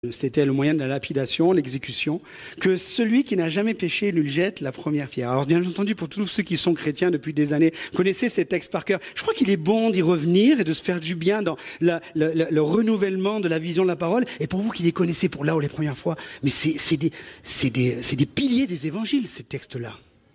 C'était le moyen de la lapidation, l'exécution, que celui qui n'a jamais péché lui jette la première pierre. Alors bien entendu, pour tous ceux qui sont chrétiens depuis des années, connaissez ces textes par cœur. Je crois qu'il est bon d'y revenir et de se faire du bien dans le renouvellement de la vision de la parole. Et pour vous qui les connaissez pour là ou les premières fois, mais c'est des piliers des évangiles, ces textes-là.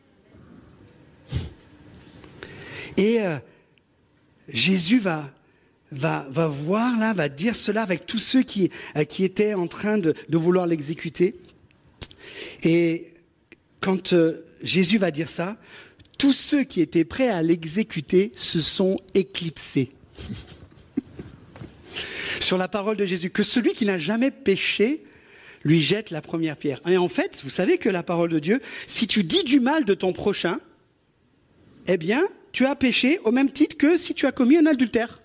Et Jésus va voir là, va dire cela avec tous ceux qui étaient en train de vouloir l'exécuter. Et quand Jésus va dire ça, tous ceux qui étaient prêts à l'exécuter se sont éclipsés sur la parole de Jésus, que celui qui n'a jamais péché lui jette la première pierre. Et en fait, vous savez que la parole de Dieu, si tu dis du mal de ton prochain, eh bien, tu as péché au même titre que si tu as commis un adultère.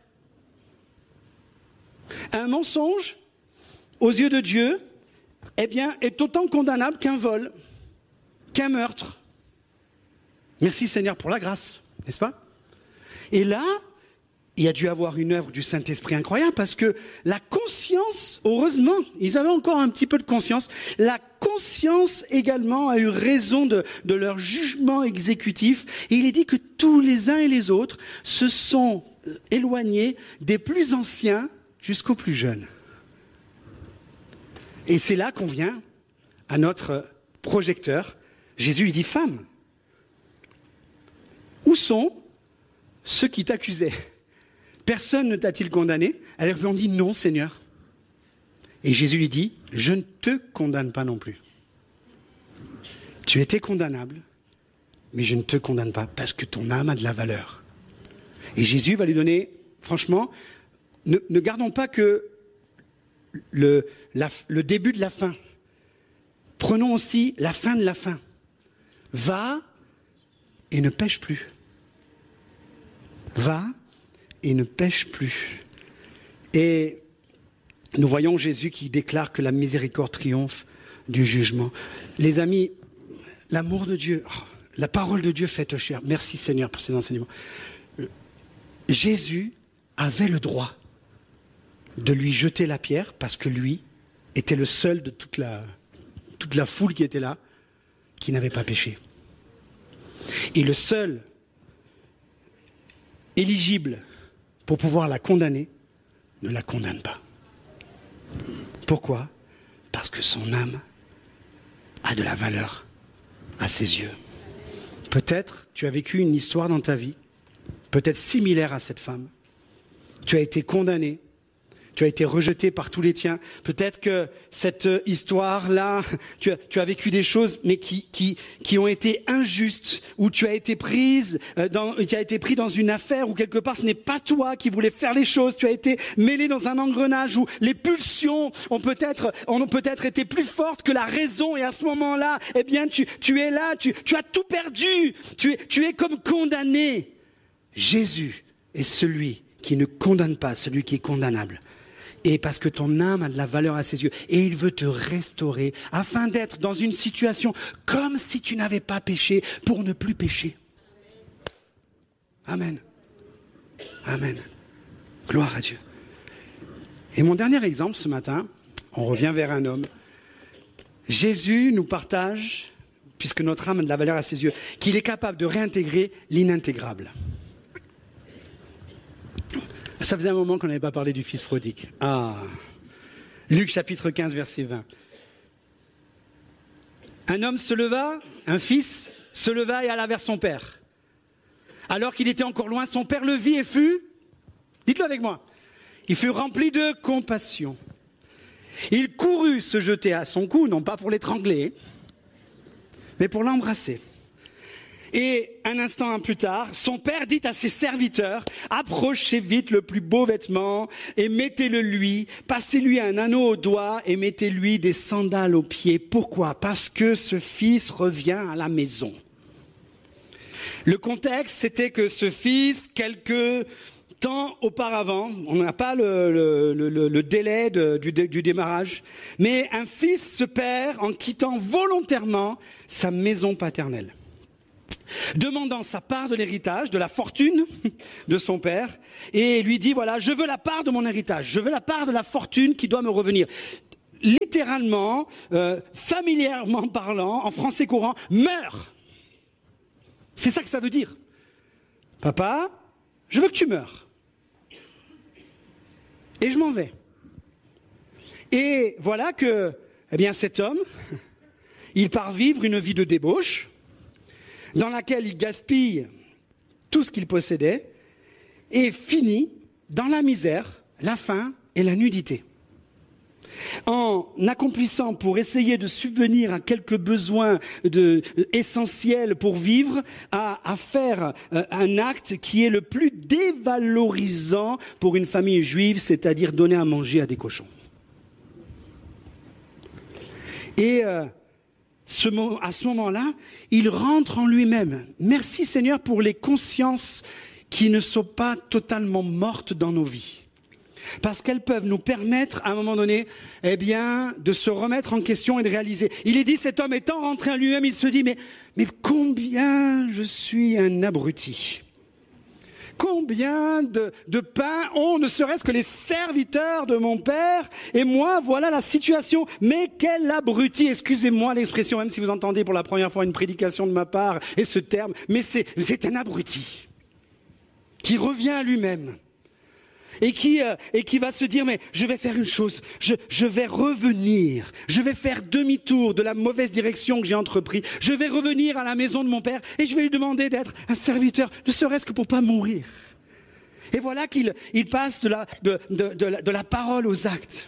Un mensonge, aux yeux de Dieu, eh bien, est autant condamnable qu'un vol, qu'un meurtre. Merci Seigneur pour la grâce, n'est-ce pas? Et là, il y a dû avoir une œuvre du Saint-Esprit incroyable parce que la conscience, heureusement, ils avaient encore un petit peu de conscience, la conscience également a eu raison de leur jugement exécutif. Et il est dit que tous les uns et les autres se sont éloignés des plus anciens jusqu'aux plus jeunes. Et c'est là qu'on vient à notre projecteur. Jésus, il dit, femme, où sont ceux qui t'accusaient? Personne ne t'a-t-il condamné? Elle répondit, non, Seigneur. Et Jésus lui dit, je ne te condamne pas non plus. Tu étais condamnable, mais je ne te condamne pas parce que ton âme a de la valeur. Et Jésus va lui donner, franchement, ne gardons pas que le début de la fin. Prenons aussi la fin de la fin. Va et ne pêche plus. Va et ne pêche plus. Et nous voyons Jésus qui déclare que la miséricorde triomphe du jugement. Les amis, l'amour de Dieu, la parole de Dieu faite chair. Merci Seigneur pour ces enseignements. Jésus avait le droit de lui jeter la pierre parce que lui était le seul de toute la foule qui était là qui n'avait pas péché. Et le seul éligible pour pouvoir la condamner ne la condamne pas. Pourquoi? Parce que son âme a de la valeur à ses yeux. Peut-être tu as vécu une histoire dans ta vie, peut-être similaire à cette femme. Tu as été condamné, tu as été rejeté par tous les tiens. Peut-être que cette histoire-là, tu as vécu des choses, mais qui ont été injustes, où tu as été pris dans une affaire où quelque part ce n'est pas toi qui voulais faire les choses. Tu as été mêlé dans un engrenage où les pulsions ont peut-être été plus fortes que la raison. Et à ce moment-là, eh bien, tu es là, tu as tout perdu. Tu es comme condamné. Jésus est celui qui ne condamne pas, celui qui est condamnable. Et parce que ton âme a de la valeur à ses yeux. Et il veut te restaurer afin d'être dans une situation comme si tu n'avais pas péché pour ne plus pécher. Amen. Amen. Gloire à Dieu. Et mon dernier exemple ce matin, on revient vers un homme. Jésus nous partage, puisque notre âme a de la valeur à ses yeux, qu'il est capable de réintégrer l'inintégrable. Ça faisait un moment qu'on n'avait pas parlé du fils prodigue. Luc chapitre 15, verset 20. Un fils se leva et alla vers son père. Alors qu'il était encore loin, son père le vit et fut, dites-le avec moi, il fut rempli de compassion. Il courut se jeter à son cou, non pas pour l'étrangler, mais pour l'embrasser. Et un instant plus tard, son père dit à ses serviteurs, approchez vite le plus beau vêtement et mettez-le lui, passez-lui un anneau au doigt et mettez-lui des sandales aux pieds. Pourquoi? Parce que ce fils revient à la maison. Le contexte, c'était que ce fils, quelque temps auparavant, on n'a pas le délai du démarrage, mais un fils se perd en quittant volontairement sa maison paternelle, demandant sa part de l'héritage, de la fortune de son père, et lui dit, voilà, je veux la part de mon héritage, je veux la part de la fortune qui doit me revenir. littéralement, familièrement parlant, en français courant, meurs. C'est ça que ça veut dire. Papa, je veux que tu meures. Et je m'en vais. Et voilà que, eh bien, cet homme, il part vivre une vie de débauche, dans laquelle il gaspille tout ce qu'il possédait, et finit dans la misère, la faim et la nudité. En accomplissant pour essayer de subvenir à quelques besoins essentiels pour vivre, à faire un acte qui est le plus dévalorisant pour une famille juive, c'est-à-dire donner à manger à des cochons. Et à ce moment-là, il rentre en lui-même. Merci Seigneur pour les consciences qui ne sont pas totalement mortes dans nos vies. Parce qu'elles peuvent nous permettre, à un moment donné, eh bien, de se remettre en question et de réaliser. Il est dit, cet homme étant rentré en lui-même, il se dit, mais combien je suis un abruti. Combien de pain ont, ne serait-ce que les serviteurs de mon père, et moi, voilà la situation. Mais quel abruti, excusez-moi l'expression, même si vous entendez pour la première fois une prédication de ma part, et ce terme, mais c'est un abruti, qui revient à lui-même. Et qui va se dire, mais je vais faire une chose, je vais revenir, je vais faire demi-tour de la mauvaise direction que j'ai entreprise, je vais revenir à la maison de mon père et je vais lui demander d'être un serviteur, ne serait-ce que pour pas mourir. Et voilà qu'il passe de la parole aux actes.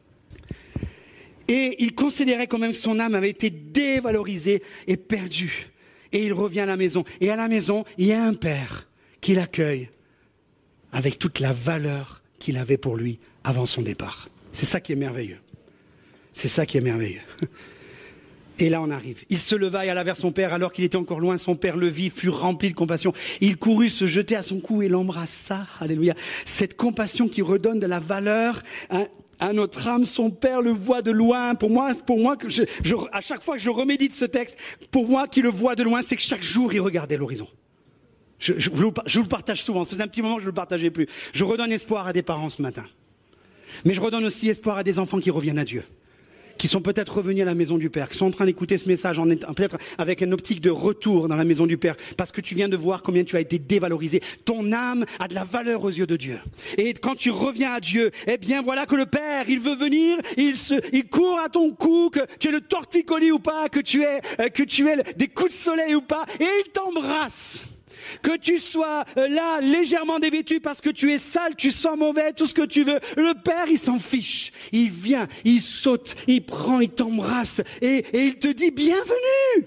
Et il considérait quand même que son âme avait été dévalorisée et perdue. Et il revient à la maison. Et à la maison, il y a un père qui l'accueille avec toute la valeur qu'il avait pour lui avant son départ. C'est ça qui est merveilleux. C'est ça qui est merveilleux. Et là on arrive. Il se leva et alla vers son père alors qu'il était encore loin. Son père le vit, fut rempli de compassion. Il courut se jeter à son cou et l'embrassa. Alléluia. Cette compassion qui redonne de la valeur à notre âme. Son père le voit de loin. Pour moi à chaque fois que je remédite ce texte, pour moi qui le voit de loin, c'est que chaque jour il regardait l'horizon. Je vous le partage souvent, ça faisait un petit moment que je ne le partageais plus. Je redonne espoir à des parents ce matin. Mais je redonne aussi espoir à des enfants qui reviennent à Dieu, qui sont peut-être revenus à la maison du Père, qui sont en train d'écouter ce message, peut-être avec une optique de retour dans la maison du Père, parce que tu viens de voir combien tu as été dévalorisé. Ton âme a de la valeur aux yeux de Dieu. Et quand tu reviens à Dieu, eh bien voilà que le Père, il veut venir, il court à ton cou, que tu aies le torticolis ou pas, que tu aies des coups de soleil ou pas, et il t'embrasse. Que tu sois là légèrement dévêtu parce que tu es sale, tu sens mauvais, tout ce que tu veux. Le Père, il s'en fiche. Il vient, il saute, il prend, il t'embrasse et il te dit bienvenue.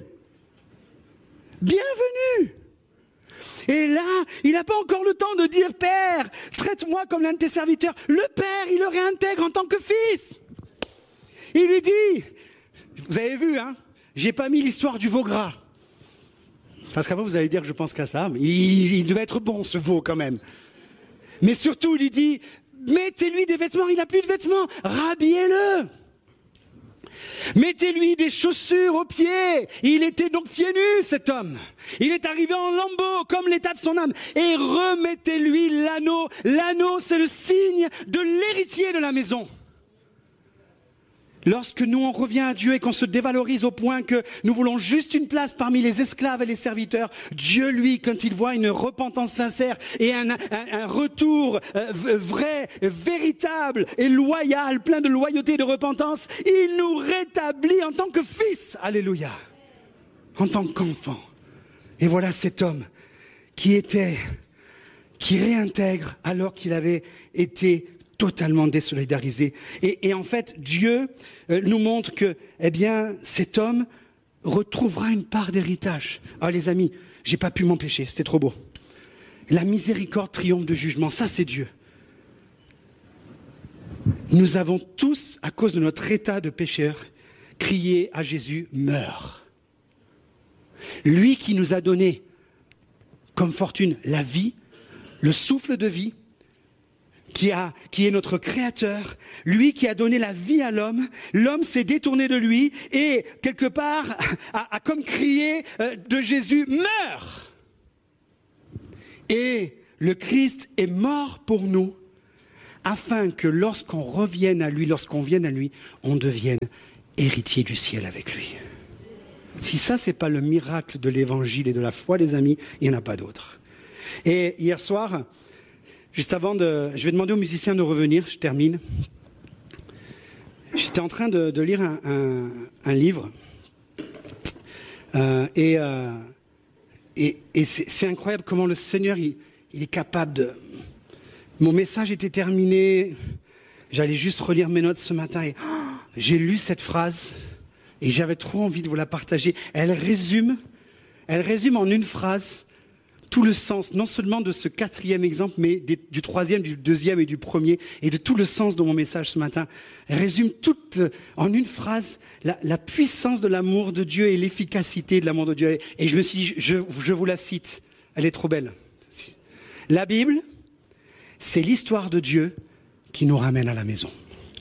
Bienvenue. Et là, il n'a pas encore le temps de dire Père, traite-moi comme l'un de tes serviteurs. Le Père, il le réintègre en tant que fils. Il lui dit, vous avez vu, hein, j'ai pas mis l'histoire du veau gras. Parce qu'avant, vous allez dire que je pense qu'à ça, mais il devait être bon, ce veau, quand même. Mais surtout, il lui dit, mettez-lui des vêtements, il n'a plus de vêtements, rhabillez-le. Mettez-lui des chaussures aux pieds. Il était donc pieds nus, cet homme. Il est arrivé en lambeaux, comme l'état de son âme. Et remettez-lui l'anneau. L'anneau, c'est le signe de l'héritier de la maison. Lorsque nous on revient à Dieu et qu'on se dévalorise au point que nous voulons juste une place parmi les esclaves et les serviteurs, Dieu lui, quand il voit une repentance sincère et un retour vrai, véritable et loyal, plein de loyauté et de repentance, il nous rétablit en tant que fils. Alléluia. En tant qu'enfant. Et voilà cet homme qui réintègre alors qu'il avait été totalement désolidarisé. Et en fait, Dieu nous montre que, eh bien, cet homme retrouvera une part d'héritage. Ah, les amis, j'ai pas pu m'empêcher, c'était trop beau. La miséricorde triomphe de jugement, ça c'est Dieu. Nous avons tous, à cause de notre état de pécheur, crié à Jésus, meurs. Lui qui nous a donné comme fortune la vie, le souffle de vie, qui est notre créateur, lui qui a donné la vie à l'homme, l'homme s'est détourné de lui et quelque part a comme crié de Jésus, meurs. Et le Christ est mort pour nous afin que lorsqu'on revienne à lui, lorsqu'on vienne à lui, on devienne héritier du ciel avec lui. Si ça, c'est pas le miracle de l'évangile et de la foi, les amis, il n'y en a pas d'autre. Et hier soir, juste avant je vais demander aux musiciens de revenir, je termine. J'étais en train de lire un livre. Et c'est incroyable comment le Seigneur, il est capable de... Mon message était terminé, j'allais juste relire mes notes ce matin et j'ai lu cette phrase et j'avais trop envie de vous la partager. Elle résume en une phrase tout le sens, non seulement de ce 4e exemple, mais du 3e, du 2e et du 1er, et de tout le sens de mon message ce matin. Elle résume toute, en une phrase, la puissance de l'amour de Dieu et l'efficacité de l'amour de Dieu. Et je me suis dit, je vous la cite, elle est trop belle. La Bible, c'est l'histoire de Dieu qui nous ramène à la maison.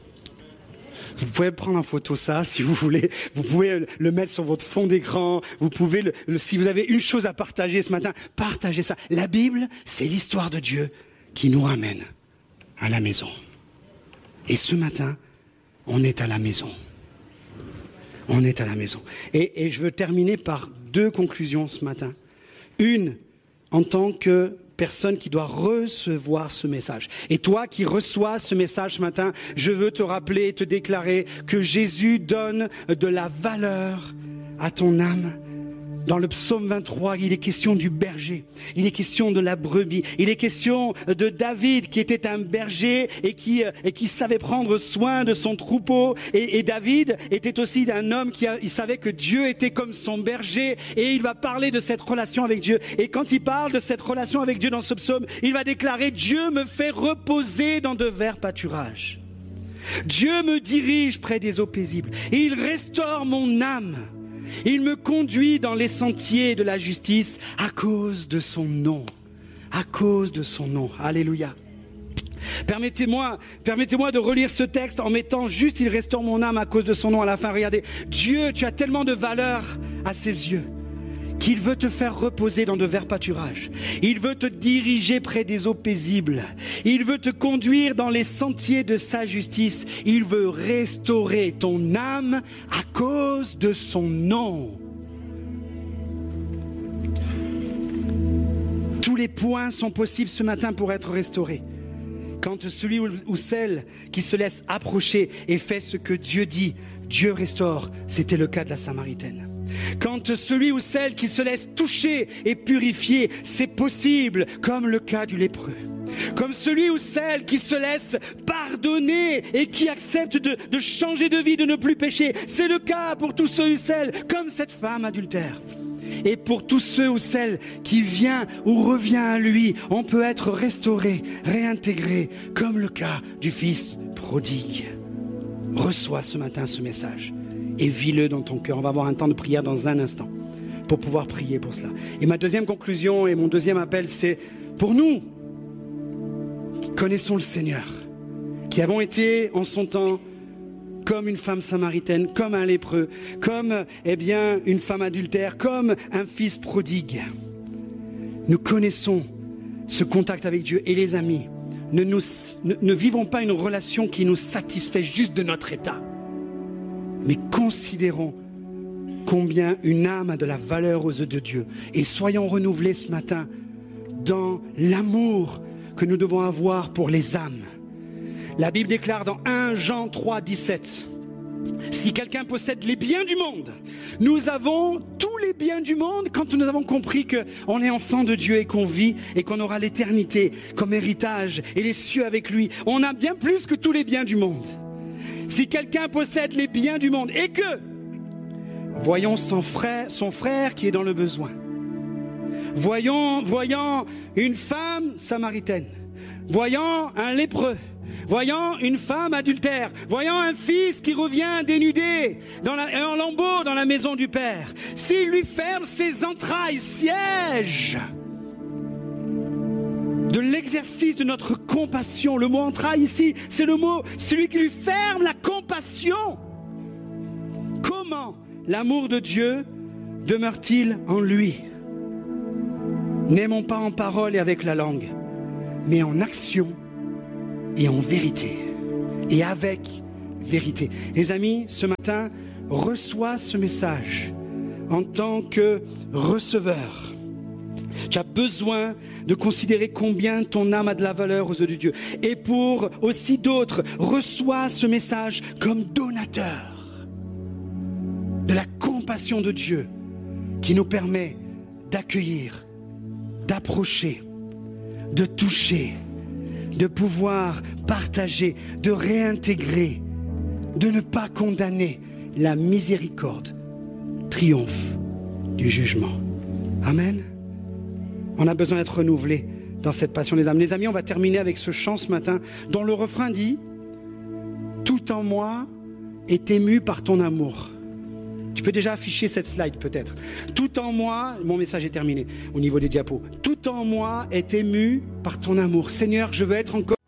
Vous pouvez prendre en photo ça, si vous voulez. Vous pouvez le mettre sur votre fond d'écran. Vous pouvez, si vous avez une chose à partager ce matin, partagez ça. La Bible, c'est l'histoire de Dieu qui nous ramène à la maison. Et ce matin, on est à la maison. On est à la maison. Et je veux terminer par 2 conclusions ce matin. Une, en tant que personne qui doit recevoir ce message. Et toi qui reçois ce message ce matin, je veux te rappeler et te déclarer que Jésus donne de la valeur à ton âme. Dans le psaume 23, il est question du berger, il est question de la brebis, il est question de David qui était un berger et qui savait prendre soin de son troupeau. Et David était aussi un homme il savait que Dieu était comme son berger et il va parler de cette relation avec Dieu. Et quand il parle de cette relation avec Dieu dans ce psaume, il va déclarer « Dieu me fait reposer dans de verts pâturages. Dieu me dirige près des eaux paisibles. Il restaure mon âme. Il me conduit dans les sentiers de la justice à cause de son nom. » À cause de son nom. Alléluia. Permettez-moi de relire ce texte en mettant juste « Il restaure mon âme à cause de son nom » à la fin. Regardez, Dieu, tu as tellement de valeur à ses yeux qu'il veut te faire reposer dans de verts pâturages. Il veut te diriger près des eaux paisibles. Il veut te conduire dans les sentiers de sa justice. Il veut restaurer ton âme à cause de son nom. Tous les points sont possibles ce matin pour être restaurés. Quand celui ou celle qui se laisse approcher et fait ce que Dieu dit, Dieu restaure. C'était le cas de la Samaritaine. Quand celui ou celle qui se laisse toucher et purifier, c'est possible, comme le cas du lépreux. Comme celui ou celle qui se laisse pardonner et qui accepte de changer de vie, de ne plus pécher, c'est le cas pour tous ceux ou celles, comme cette femme adultère. Et pour tous ceux ou celles qui vient ou revient à lui, on peut être restauré, réintégré, comme le cas du fils prodigue. Reçois ce matin ce message et vis-le dans ton cœur. On va avoir un temps de prière dans un instant pour pouvoir prier pour cela. Et ma deuxième conclusion et mon deuxième appel, c'est pour nous qui connaissons le Seigneur, qui avons été en son temps comme une femme samaritaine, comme un lépreux, comme une femme adultère, comme un fils prodigue. Nous connaissons ce contact avec Dieu. Et les amis, ne vivons pas une relation qui nous satisfait juste de notre état, mais considérons combien une âme a de la valeur aux yeux de Dieu. Et soyons renouvelés ce matin dans l'amour que nous devons avoir pour les âmes. La Bible déclare dans 1 Jean 3, 17, « Si quelqu'un possède les biens du monde, nous avons tous les biens du monde quand nous avons compris qu'on est enfant de Dieu et qu'on vit et qu'on aura l'éternité comme héritage et les cieux avec lui. On a bien plus que tous les biens du monde. Si quelqu'un possède les biens du monde et que, voyons son frère qui est dans le besoin, voyant une femme samaritaine, voyant un lépreux, voyant une femme adultère, voyant un fils qui revient dénudé en lambeaux dans la maison du Père, s'il lui ferme ses entrailles, siège de l'exercice de notre compassion. Le mot entraille ici, c'est le mot, celui qui lui ferme la compassion. Comment l'amour de Dieu demeure-t-il en lui? N'aimons pas en parole et avec la langue, mais en action et en vérité, et avec vérité. Les amis, ce matin, reçois ce message en tant que receveur. Tu as besoin de considérer combien ton âme a de la valeur aux yeux de Dieu. Et pour aussi d'autres, reçois ce message comme donateur de la compassion de Dieu qui nous permet d'accueillir, d'approcher, de toucher, de pouvoir partager, de réintégrer, de ne pas condamner. La miséricorde triomphe du jugement. Amen. On a besoin d'être renouvelé dans cette passion des âmes. Les amis, on va terminer avec ce chant ce matin dont le refrain dit « Tout en moi est ému par ton amour ». Tu peux déjà afficher cette slide peut-être. Tout en moi, mon message est terminé au niveau des diapos. Tout en moi est ému par ton amour. Seigneur, je veux être encore